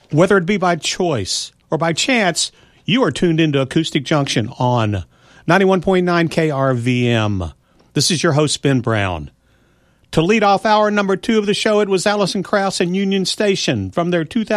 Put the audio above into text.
Whether it be by choice or by chance, you are tuned into Acoustic Junction on 91.9 KRVM. This is your host, Ben Brown. To lead off hour number 2 of the show, it was Alison Krauss and Union Station from their 2000